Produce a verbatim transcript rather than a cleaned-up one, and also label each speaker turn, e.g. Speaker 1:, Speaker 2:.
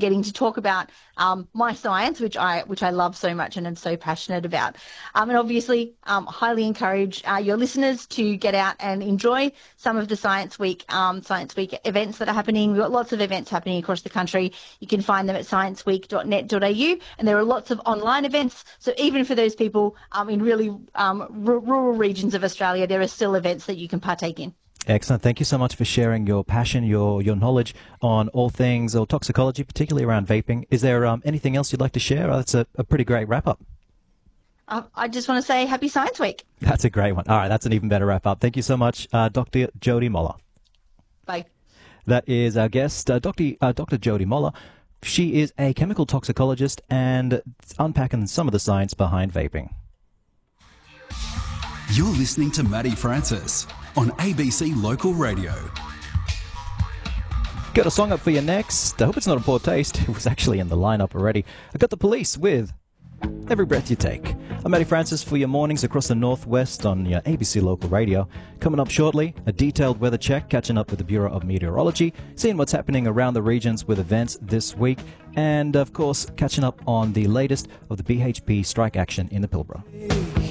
Speaker 1: getting to talk about um, my science, which I which I love so much and am so passionate about. Um, and obviously, um, highly encourage uh, your listeners to get out and enjoy some of the Science Week um, Science Week events that are happening. We've got lots of events happening across the country. You can find them at science week dot net dot a u, and there are lots of online events. So even for those people um, in really um, r- rural regions of Australia, there are still events that you can partake in.
Speaker 2: Excellent. Thank you so much for sharing your passion, your your knowledge on all things or toxicology, particularly around vaping. Is there um, anything else you'd like to share? Oh, that's a, a pretty great wrap-up.
Speaker 1: Uh, I just want to say Happy Science Week.
Speaker 2: That's a great one. All right, that's an even better wrap-up. Thank you so much, uh, Doctor Jody Moller.
Speaker 1: Bye.
Speaker 2: That is our guest, uh, Doctor Uh, Doctor Jody Moller. She is a chemical toxicologist and unpacking some of the science behind vaping.
Speaker 3: You're listening to Maddie Francis on A B C Local Radio.
Speaker 2: Got a song up for you next. I hope it's not a poor taste. It was actually in the lineup already. I got the Police with Every Breath You Take. I'm Maddie Francis for your mornings across the northwest on your A B C Local Radio. Coming up shortly, a detailed weather check, catching up with the Bureau of Meteorology, seeing what's happening around the regions with events this week, and of course, catching up on the latest of the B H P strike action in the Pilbara.